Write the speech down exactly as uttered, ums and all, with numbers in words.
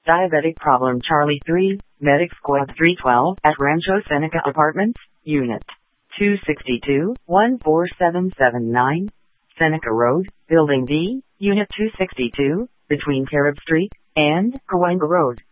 Diabetic Problem Charlie three, Medic Squad three twelve at Rancho Seneca Apartments, Unit two sixty-two, one four seven seven nine, Seneca Road, Building D, Unit two sixty-two, between Carib Street and Cahuenga Road.